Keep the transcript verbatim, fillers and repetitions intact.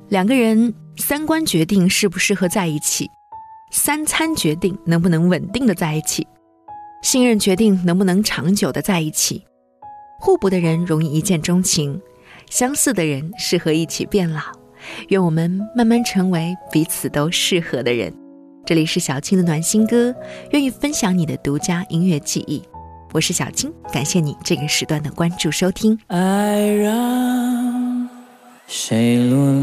两个人三观决定适不适合在一起，三餐决定能不能稳定的在一起，信任决定能不能长久的在一起。互补的人容易一见钟情，相似的人适合一起变老。愿我们慢慢成为彼此都适合的人。这里是小青的暖心歌，愿意分享你的独家音乐记忆。我是小青，感谢你这个时段的关注收听。 爱让谁沦